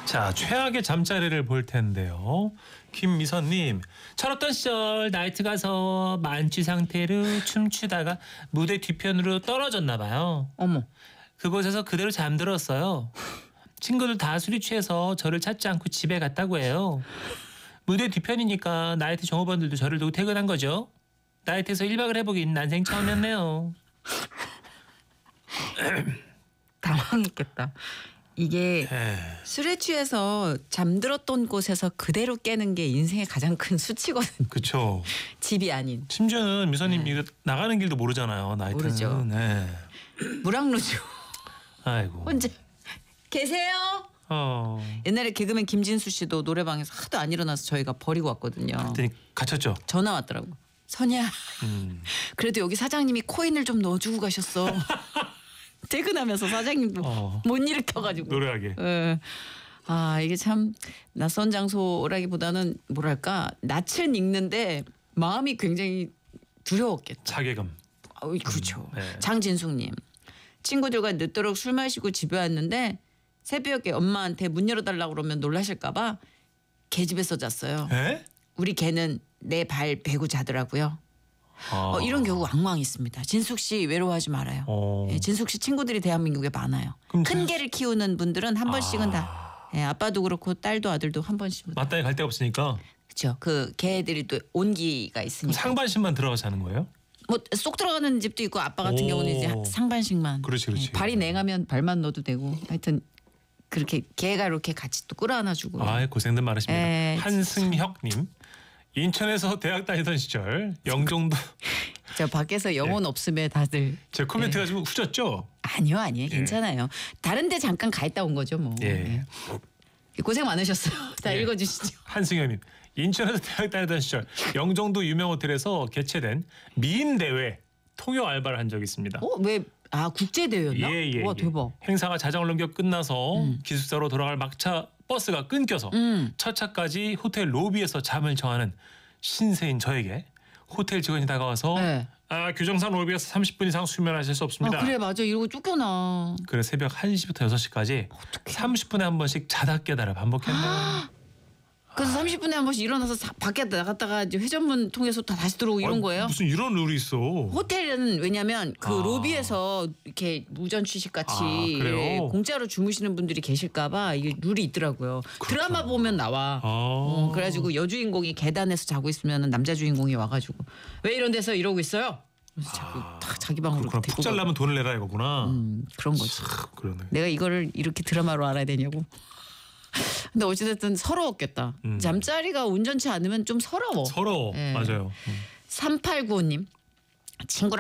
자, 최악의 잠자리를 볼 텐데요. 김미선님, 철없던 시절 나이트 가서 만취 상태로 춤추다가 무대 뒤편으로 떨어졌나 봐요. 어머. 그곳에서 그대로 잠들었어요. 친구들 다 술이 취해서 저를 찾지 않고 집에 갔다고 해요. 무대 뒤편이니까 나이트 종업원들도 저를 두고 퇴근한 거죠. 나이트에서 1박을 해보긴 난생 처음이었네요. 당황했겠다. 이게 술에 취해서 잠들었던 곳에서 그대로 깨는 게 인생의 가장 큰 수치거든요. 그렇죠. 집이 아닌. 심지어는 미선님 이거 나가는 길도 모르잖아요. 나이트는. 모르죠. 네. 무랑루죠. 아이고. 혼자 계세요? 옛날에 개그맨 김진수 씨도 노래방에서 하도 안 일어나서 저희가 버리고 왔거든요. 그랬더니 갇혔죠. 전화 왔더라고. 선이야. 그래도 여기 사장님이 코인을 좀 넣어주고 가셨어. 퇴근하면서 사장님도 못 일으켜가지고. 노래하게. 예. 아 이게 참 낯선 장소라기보다는 뭐랄까 낯은 익는데 마음이 굉장히 두려웠겠다. 자괴감. 그렇죠. 네. 장진숙님. 친구들과 늦도록 술 마시고 집에 왔는데 새벽에 엄마한테 문 열어달라고 그러면 놀라실까 봐 개 집에서 잤어요. 에? 우리 개는 내 발 베고 자더라고요. 이런 경우 왕왕 있습니다. 진숙 씨 외로워하지 말아요. 예, 진숙 씨 친구들이 대한민국에 많아요. 큰 개를 키우는 분들은 한 번씩은 다 예, 아빠도 그렇고 딸도 아들도 한 번씩은 마땅히 갈 데가 없으니까. 그렇죠. 그 개들이 또 온기가 있으니까. 상반신만 들어가서 자는 거예요? 뭐 쏙 들어가는 집도 있고 아빠 같은 경우는 이제 상반씩만. 그렇지. 예, 발이 냉하면 발만 넣어도 되고 하여튼 그렇게 개가 이렇게 같이 또 끌어안아주고. 아, 고생들 많으십니다. 에이, 한승혁님. 인천에서 대학 다니던 시절 영종도 저 밖에서 영혼 없음에 다들 제 코멘트가 좀 후졌죠? 아니요 괜찮아요. 다른 데 잠깐 가 있다 온 거죠 뭐. 예. 고생 많으셨어요. 다 예. 읽어주시죠. 한승현님. 인천에서 대학 다니던 시절 영종도 유명 호텔에서 개최된 미인 대회 통역 알바를 한 적이 있습니다. 왜? 국제 대회였나? 예. 와 대박. 행사가 자정을 넘겨 끝나서 기숙사로 돌아갈 막차 버스가 끊겨서 첫 차까지 호텔 로비에서 잠을 정하는 신세인 저에게 호텔 직원이 다가와서 네. 규정상 로비에서 30분 이상 수면하실 수 없습니다. 그래 맞아 이러고 쫓겨나. 그래 새벽 1시부터 6시까지 30분에 한 번씩 자다 깨달아 반복했네요. 그래서 30분에 한 번씩 일어나서 밖에 나갔다가 이제 회전문 통해서 다시 들어오고 이런 거예요? 무슨 이런 룰이 있어. 호텔은 왜냐면 그 로비에서 이렇게 무전 취식 같이 그래요? 공짜로 주무시는 분들이 계실까봐 이게 룰이 있더라고요. 드라마 보면 나와. 그래가지고 여주인공이 계단에서 자고 있으면 남자 주인공이 와가지고 왜 이런 데서 이러고 있어요? 그래서 자꾸 다 자기 방으로 그럼 푹 잘라면 돈을 내라 이거구나. 그런 거지. 그러네. 내가 이거를 이렇게 드라마로 알아야 되냐고. 근데 어찌됐든 서러웠겠다. 잠자리가 온전치 않으면 좀 서러워. 서러워. 예. 맞아요. 3895님. 친구랑